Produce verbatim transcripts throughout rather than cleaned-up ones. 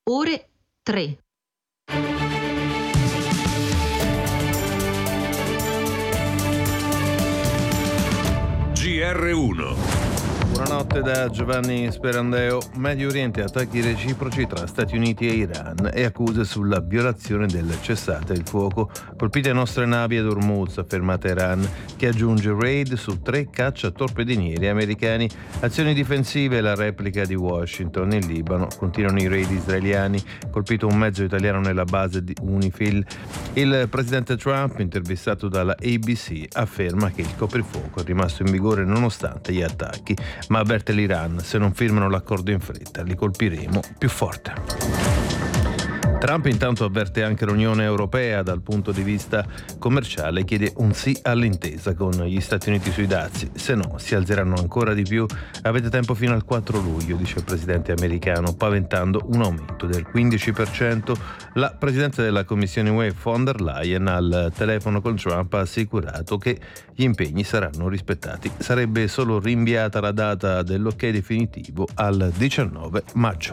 ore tre. G R uno. Buonanotte da Giovanni Sperandeo. Medio Oriente, attacchi reciproci tra Stati Uniti e Iran e accuse sulla violazione del cessate il fuoco. Colpite nostre navi ad Hormuz, afferma Teheran, che aggiunge raid su tre cacciatorpedinieri americani. Azioni difensive e la replica di Washington. In Libano continuano i raid israeliani. Colpito un mezzo italiano nella base di Unifil. Il presidente Trump, intervistato dalla A B C, afferma che il coprifuoco è rimasto in vigore nonostante gli attacchi, ma avverte l'Iran: se non firmano l'accordo in fretta li colpiremo più forte. Trump intanto avverte anche l'Unione Europea dal punto di vista commerciale, chiede un sì all'intesa con gli Stati Uniti sui dazi, se no si alzeranno ancora di più. Avete tempo fino al quattro luglio, dice il presidente americano, paventando un aumento del quindici per cento. La presidente della Commissione U E von der Leyen al telefono con Trump ha assicurato che gli impegni saranno rispettati. Sarebbe solo rinviata la data dell'ok definitivo al diciannove maggio.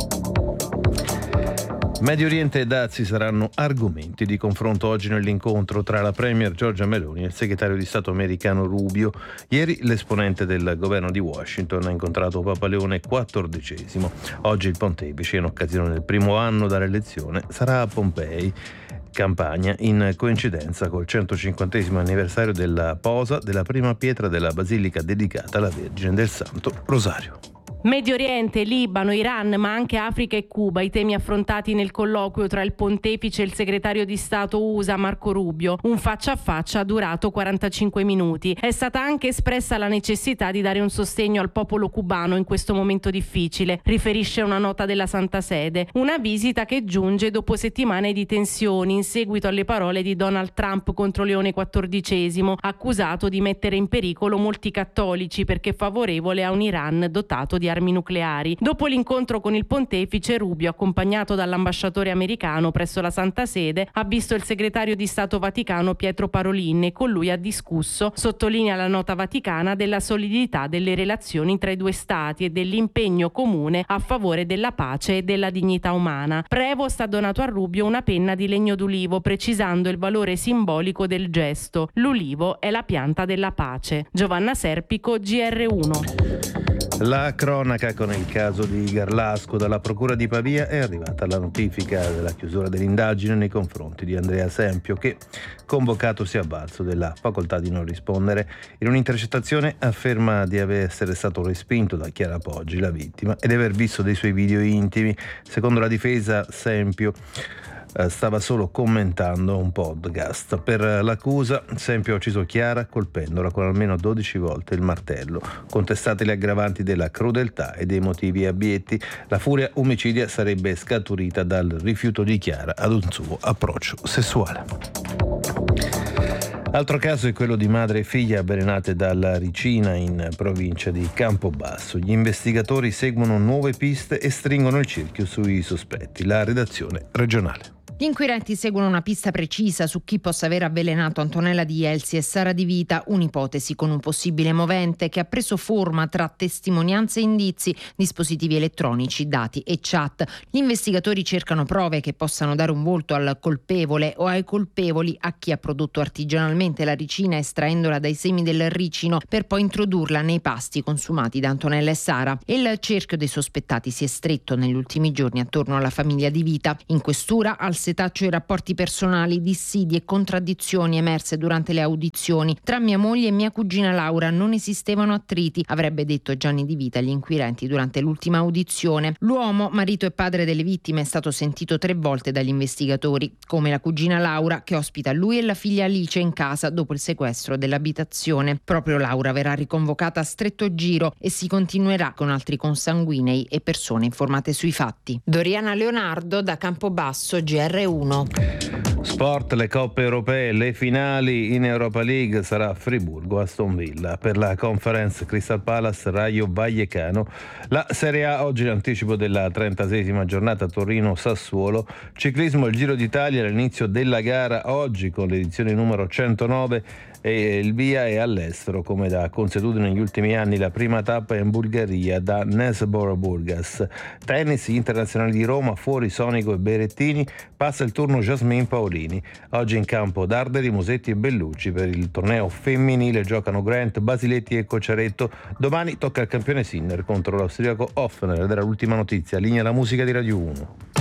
Medio Oriente e dazi saranno argomenti di confronto oggi nell'incontro tra la premier Giorgia Meloni e il segretario di Stato americano Rubio. Ieri l'esponente del governo di Washington ha incontrato Papa Leone quattordicesimo. Oggi il pontefice, in occasione del primo anno dall'elezione, sarà a Pompei, Campania, in coincidenza col centocinquantesimo anniversario della posa della prima pietra della basilica dedicata alla Vergine del Santo Rosario. Medio Oriente, Libano, Iran, ma anche Africa e Cuba, i temi affrontati nel colloquio tra il pontefice e il segretario di Stato U S A Marco Rubio. Un faccia a faccia durato quarantacinque minuti. È stata anche espressa la necessità di dare un sostegno al popolo cubano in questo momento difficile, riferisce una nota della Santa Sede. Una visita che giunge dopo settimane di tensioni in seguito alle parole di Donald Trump contro Leone quattordicesimo, accusato di mettere in pericolo molti cattolici perché favorevole a un Iran dotato di armi nucleari. Dopo l'incontro con il pontefice, Rubio, accompagnato dall'ambasciatore americano presso la Santa Sede, ha visto il segretario di Stato Vaticano Pietro Parolin e con lui ha discusso, sottolinea la nota vaticana, della solidità delle relazioni tra i due stati e dell'impegno comune a favore della pace e della dignità umana. Prevost ha donato a Rubio una penna di legno d'ulivo, precisando il valore simbolico del gesto. L'ulivo è la pianta della pace. Giovanna Serpico, G R uno. La cronaca con il caso di Garlasco. Dalla Procura di Pavia è arrivata la notifica della chiusura dell'indagine nei confronti di Andrea Sempio, che, convocato, si è avvalso della facoltà di non rispondere. In un'intercettazione afferma di essere stato respinto da Chiara Poggi, la vittima, e di aver visto dei suoi video intimi. Secondo la difesa, Sempio stava solo commentando un podcast. Per l'accusa, Sempio ha ucciso Chiara colpendola con almeno dodici volte il martello. Contestate le aggravanti della crudeltà e dei motivi abietti, la furia omicidia sarebbe scaturita dal rifiuto di Chiara ad un suo approccio sessuale. Altro caso è quello di madre e figlia avvelenate dalla ricina in provincia di Campobasso. Gli investigatori seguono nuove piste e stringono il cerchio sui sospetti. La redazione regionale. Gli inquirenti seguono una pista precisa su chi possa aver avvelenato Antonella Di Elsi e Sara Di Vita, un'ipotesi con un possibile movente che ha preso forma tra testimonianze e indizi, dispositivi elettronici, dati e chat. Gli investigatori cercano prove che possano dare un volto al colpevole o ai colpevoli, a chi ha prodotto artigianalmente la ricina estraendola dai semi del ricino per poi introdurla nei pasti consumati da Antonella e Sara. Il cerchio dei sospettati si è stretto negli ultimi giorni attorno alla famiglia Di Vita. In questura al setaccio i rapporti personali, dissidi e contraddizioni emerse durante le audizioni. Tra mia moglie e mia cugina Laura non esistevano attriti, avrebbe detto Gianni Di Vita agli inquirenti durante l'ultima audizione. L'uomo, marito e padre delle vittime, è stato sentito tre volte dagli investigatori, come la cugina Laura, che ospita lui e la figlia Alice in casa dopo il sequestro dell'abitazione. Proprio Laura verrà riconvocata a stretto giro e si continuerà con altri consanguinei e persone informate sui fatti. Doriana Leonardo, da Campobasso, G R uno. Sport, le coppe europee, le finali in Europa League. Sarà Friburgo Aston Villa. Per la Conference Crystal Palace Rayo Vallecano. La Serie A, oggi l'anticipo della trentaseiesima giornata Torino Sassuolo. Ciclismo, il Giro d'Italia, l'inizio della gara oggi con l'edizione numero centonove e il via è all'estero, come da consuetudine negli ultimi anni. La prima tappa è in Bulgaria, da Nesbor Burgas. Tennis, internazionali di Roma, fuori Sonico e Berettini, passa il turno Jasmine Paolini. Oggi in campo Darderi, Musetti e Bellucci. Per il torneo femminile giocano Grant, Basiletti e Cocciaretto. Domani tocca al campione Sinner contro l'austriaco Hoffner. Ed era l'ultima notizia. Linea la musica di Radio uno.